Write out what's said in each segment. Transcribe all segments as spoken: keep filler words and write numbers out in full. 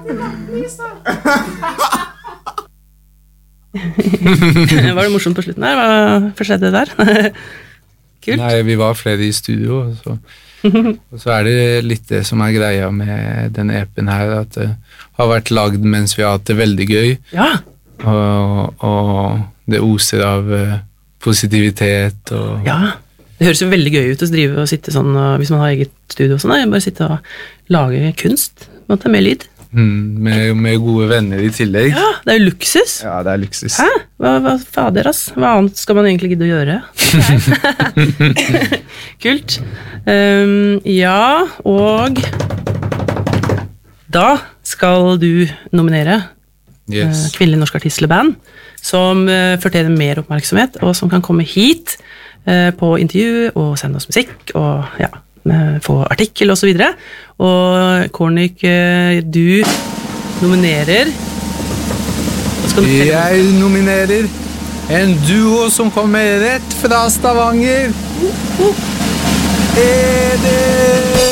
Var det morsomt på slutten der? Hva skjedde der? Kult. Nei, vi var flere i studio, og så, og så er det litt det som er greia med den E P-en her, at det har vært lagd mens vi har hatt det veldig gøy, Ja. og, og det oser av uh, positivitet. Og, Ja, det høres jo veldig gøy ut å drive og sitte sånn, og hvis man har eget studio og sånn, da, bare sitte og lage kunst, på en måte, med lyd. mm, med, med gode venner i tillegg. Ja, det er jo luksus. Ja, det er luksus. Hæ? Hva, hva fader, ass? Hva annet skal man egentlig gidde å gjøre? Kult. Um, ja, og da skal du nominere Yes. uh, Kvinnelig norsk artist eller band, som uh, fortjener mer oppmerksomhet, og som kan komme hit uh, på intervju og sende oss musikk, og ja, uh, få artikkel og så videre. Og Kornik, uh, du nominerer Hva skal du fortelle? Jeg nominerer en duo som kommer rett fra Stavanger. Edel!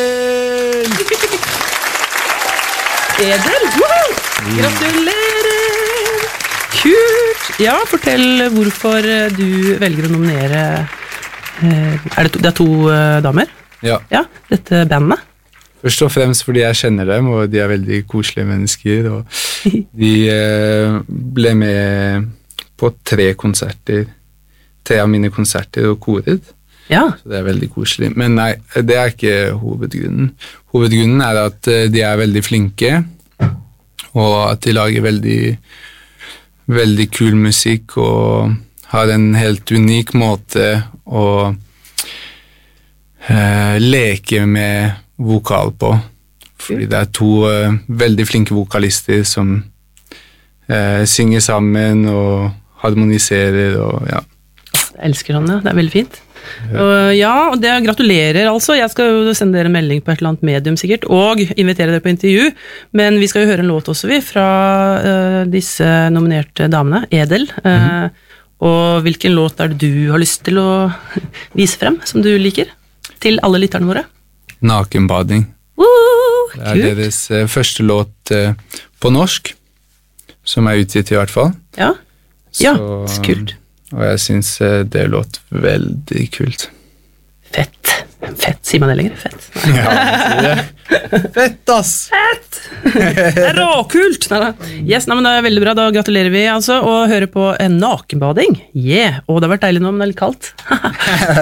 Edel! Woohoo! Gratulerer! Kult! Ja, fortell hvorfor du velger å nominere eh, Er det to, det er to eh, damer? Ja, Ja, dette bandet. først og fremst fordi jeg kjenner dem, og de er veldig koselige mennesker, og de eh, ble med på tre konserter, tre av mine konserter og koret, Ja, så det er veldig koselig. Men nei, det er ikke hovedgrunnen. Hovedgrunnen er at eh, de er veldig flinke, og at de lager veldig, veldig kul musikk, og har en helt unik måte å eh, leke med vokal på. Fordi det er to eh, veldig flinke vokalister som eh, synger sammen og harmoniserer, og ja. jeg elsker han, ja. Det er veldig fint. Og ja, og det gratulerer altså. Jeg skal jo sende dere en melding på et eller annet medium sikkert, og invitere dere på intervju, men vi skal jo høre en låt også, vi, fra uh, disse nominerte damene, Edel. Uh, mm-hmm. Og hvilken låt er det du har lyst til å vise frem, som du liker, til alle lytterne våre? Nakenbading. Woo, Det er kult. deres eh, første låt eh, på norsk, som er utgitt i hvert fall. Ja, ja, Så- så kult. Og jeg synes eh, det låt veldig kult. Fett. Fett, sier man det lenger? Fett. Fett, ass! Det er råkult! Nei, nei. Yes, nei, men det er veldig bra, da gratulerer vi altså, og hører på en nakenbading. Yeah, og det har vært deilig nå, men det er litt kaldt.